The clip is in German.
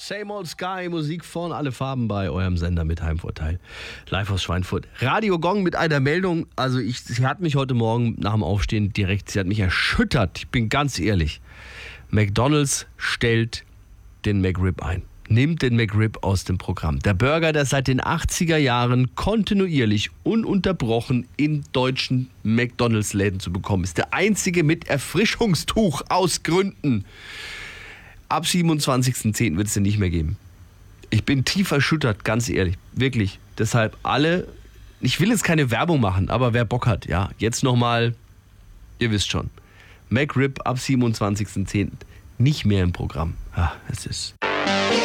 Same Old Sky, Musik von Alle Farben bei eurem Sender mit Heimvorteil. Live aus Schweinfurt. Radio Gong mit einer Meldung. Also sie hat mich heute Morgen nach dem Aufstehen sie hat mich erschüttert. Ich bin ganz ehrlich. McDonald's stellt den McRib ein. Nimmt den McRib aus dem Programm. Der Burger, der seit den 80er Jahren kontinuierlich, ununterbrochen in deutschen McDonald's-Läden zu bekommen ist. Der einzige mit Erfrischungstuch aus Gründen. Ab 27.10. wird es den nicht mehr geben. Ich bin tief erschüttert, ganz ehrlich. Wirklich. Deshalb alle, ich will jetzt keine Werbung machen, aber wer Bock hat, ja, jetzt nochmal, ihr wisst schon. McRib ab 27.10. nicht mehr im Programm. Es ist...